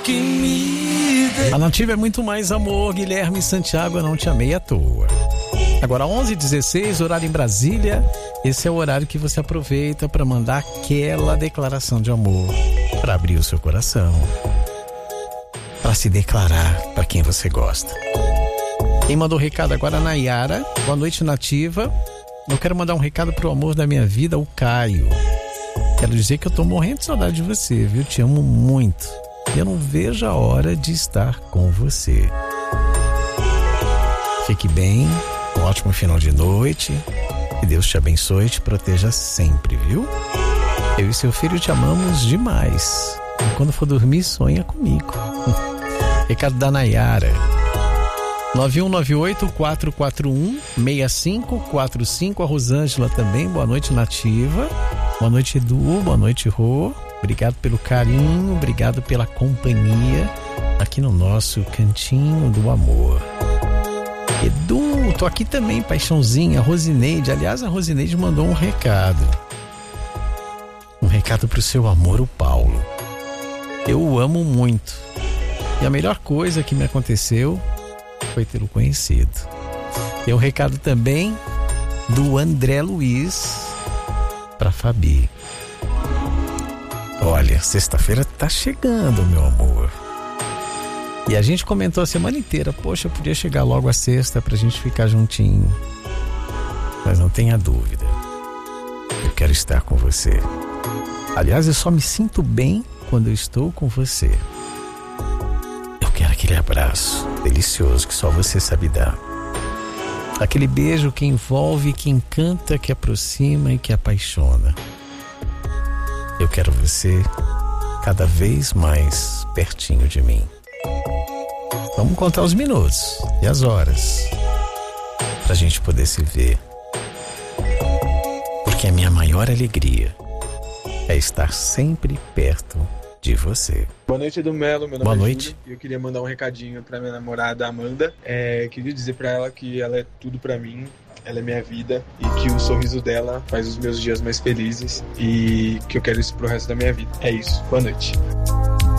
que me dê. A Nativa é muito mais amor, Guilherme Santiago, eu não te amei à toa. Agora 11h16, horário em Brasília. Esse é o horário que você aproveita para mandar aquela declaração de amor, para abrir o seu coração, para se declarar para quem você gosta. Quem mandou o recado agora é a Nayara. Boa noite, Nativa. Eu quero mandar um recado pro amor da minha vida, o Caio. Quero dizer que eu tô morrendo de saudade de você, viu? Te amo muito. Eu não vejo a hora de estar com você. Fique bem, um ótimo final de noite. Que Deus te abençoe e te proteja sempre, viu? Eu e seu filho te amamos demais. E quando for dormir, sonha comigo. Recado da Nayara. 9198-441-6545. A Rosângela também. Boa noite, Nativa. Boa noite, Edu. Boa noite, Rô. Obrigado pelo carinho, obrigado pela companhia aqui no nosso Cantinho do Amor. Edu, tô aqui também, paixãozinha. Rosineide, aliás, a Rosineide mandou um recado. Um recado pro seu amor, o Paulo. Eu o amo muito. E a melhor coisa que me aconteceu foi tê-lo conhecido. Tem um recado também do André Luiz pra Fabi. Olha, sexta-feira tá chegando, meu amor. E a gente comentou a semana inteira, poxa, podia chegar logo a sexta pra gente ficar juntinho. Mas não tenha dúvida, eu quero estar com você. Aliás, eu só me sinto bem quando eu estou com você. Eu quero aquele abraço delicioso que só você sabe dar. Aquele beijo que envolve, que encanta, que aproxima e que apaixona. Eu quero você cada vez mais pertinho de mim. Vamos contar os minutos e as horas pra gente poder se ver. Porque a minha maior alegria é estar sempre perto de você. Boa noite, Edu Melo. Meu nome Boa é noite. Júlio e eu queria mandar um recadinho pra minha namorada Amanda. Queria dizer pra ela que ela é tudo pra mim. Ela é minha vida e que o sorriso dela faz os meus dias mais felizes e que eu quero isso pro resto da minha vida. É isso. Boa noite.